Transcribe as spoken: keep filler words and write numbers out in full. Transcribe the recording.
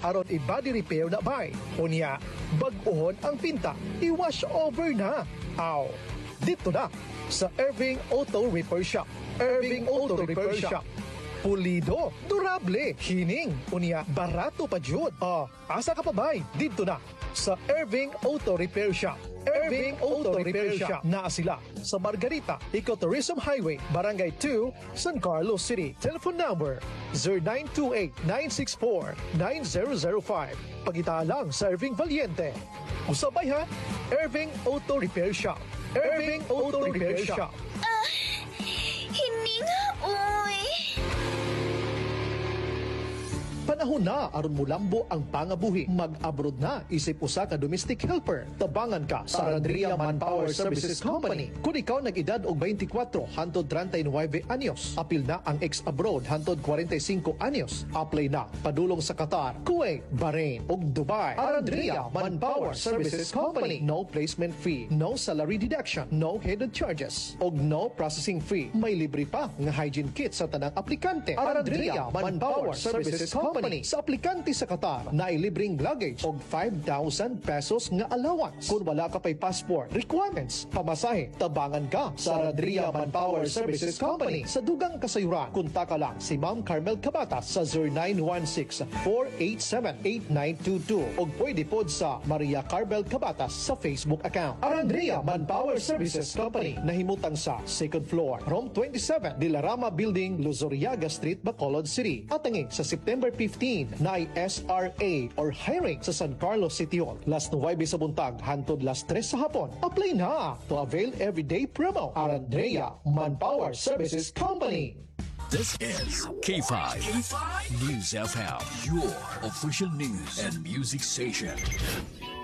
aron i-body repair na bay. Unya, bag-ohon ang pinta, i-wash over na. Aw, dito na sa Irving Auto Repair Shop. Irving Auto Repair Shop. Pulido, durable, hining, unya, barato pa jud. Ah, asa ka pa bay? Dito na sa Irving Auto Repair Shop. Irving Auto Repair Shop. Naa sila sa Margarita, Ecotourism Highway, Barangay two, San Carlos City. Telephone number zero nine two eight, nine six four, nine zero zero five. Pagita lang sa Irving Valiente. Usabay ha, Irving Auto Repair Shop. Irving Auto Repair Shop. Ah, hininga, uy. Panahon na aron mulambo ang pangabuhi. Mag-abroad na isip usa ka domestic helper. Tabangan ka sa Arandria Manpower Services Company. Kung ikaw nag-edad og twenty-four hantod thirty-nine anyos, apil na ang ex-abroad hantod forty-five anyos. Apply na padulong sa Qatar, Kuwait, Bahrain ug Dubai. Arandria Manpower Services Company. No placement fee, no salary deduction, no hidden charges, ug no processing fee. May libre pa nga hygiene kit sa tanang aplikante. Arandria Manpower Services Company. Sa aplikante sa Qatar na ilibring luggage og five thousand pesos nga allowance. Kung wala ka pa'y passport, requirements, pamasahe, tabangan ka sa Arandria Manpower Services Company. Sa dugang kasayuran, kontak ka lang si Ma'am Carmel Cabatas sa zero nine one six, four eight seven, eight nine two two o pwede pod sa Maria Carmel Cabatas sa Facebook account. Arandria Manpower Services Company, nahimutang sa second floor, room twenty-seven, Dilarama Building, Luzuriaga Street, Bacolod City. At tangi sa September fifteen na S R A or hiring sa San Carlos City Hall. Last November sa buntag, hantod last tres sa hapon. Apply na to avail everyday promo. Arandria Manpower Services Company. This is K five, K five News F M, your official news and music station.